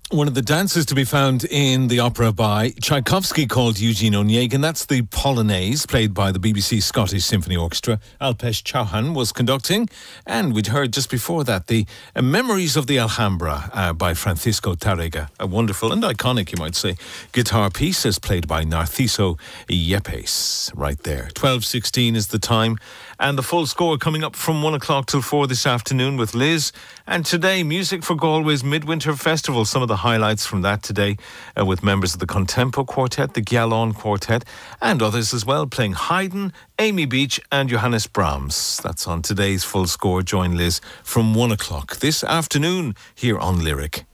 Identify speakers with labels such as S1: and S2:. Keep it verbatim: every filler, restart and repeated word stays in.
S1: One of the dances to be found in the opera by Tchaikovsky called Eugene Onegin. That's the Polonaise, played by the B B C Scottish Symphony Orchestra. Alpesh Chauhan was conducting. And we'd heard just before that the uh, Memories of the Alhambra uh, by Francisco Tárrega. A wonderful and iconic, you might say, guitar piece as played by Narciso Yepes. Right there. twelve sixteen is the time. And the full score coming up from one o'clock till four this afternoon with Liz. And today, music for Galway's Midwinter Festival. Some of the highlights from that today uh, with members of the Contempo Quartet, the Giallon Quartet, and others as well, playing Haydn, Amy Beach and Johannes Brahms. That's on today's full score. Join Liz from one o'clock this afternoon here on Lyric.